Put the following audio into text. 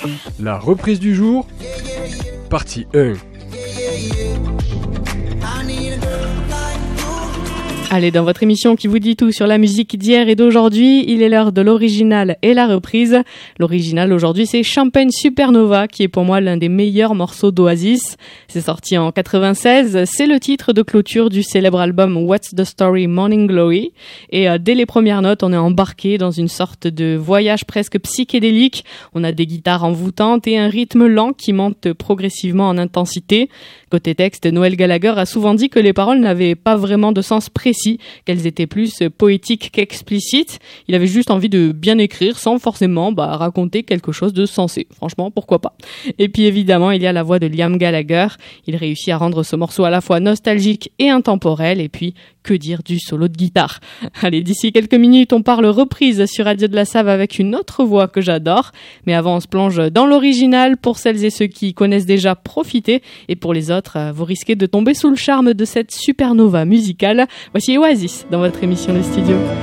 La reprise du jour, partie 1. Allez, dans votre émission qui vous dit tout sur la musique d'hier et d'aujourd'hui, il est l'heure de l'original et la reprise. L'original aujourd'hui, c'est Champagne Supernova, qui est pour moi l'un des meilleurs morceaux d'Oasis. C'est sorti en 96, c'est le titre de clôture du célèbre album What's the Story Morning Glory. Et dès les premières notes, on est embarqué dans une sorte de voyage presque psychédélique. On a des guitares envoûtantes et un rythme lent qui monte progressivement en intensité. Côté texte, Noel Gallagher a souvent dit que les paroles n'avaient pas vraiment de sens précis, qu'elles étaient plus poétiques qu'explicites. Il avait juste envie de bien écrire sans forcément raconter quelque chose de sensé. Franchement, pourquoi pas. Et puis évidemment, il y a la voix de Liam Gallagher. Il réussit à rendre ce morceau à la fois nostalgique et intemporel. Et puis, que dire du solo de guitare. Allez, d'ici quelques minutes, on parle reprise sur Radio de la Save avec une autre voix que j'adore. Mais avant, on se plonge dans l'original. Pour celles et ceux qui connaissent déjà, profitez. Et pour les autres, vous risquez de tomber sous le charme de cette supernova musicale. Voici Oasis dans votre émission Le Studio.